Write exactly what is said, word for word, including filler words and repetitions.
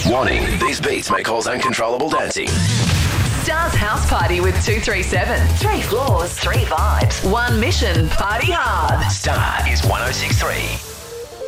Warning, these beats may cause uncontrollable dancing. Stars House Party with two three seven. Three floors, three vibes, one mission, party hard. Star is one oh six three.